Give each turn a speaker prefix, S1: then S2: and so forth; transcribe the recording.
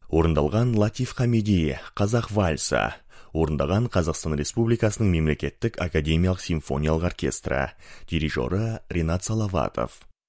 S1: Орындалған Латиф Хамиди, Қазақ вальсы. Орындаған Қазақстан Республикасының мемлекеттік академиялық симфониялық оркестрі. Дирижері Ринат Салаватов.